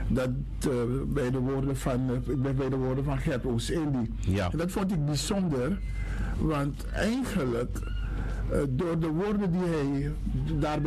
Dat bij de woorden van Gert Oost-Indie. Ja. En dat vond ik bijzonder, want eigenlijk door de woorden die hij daarbij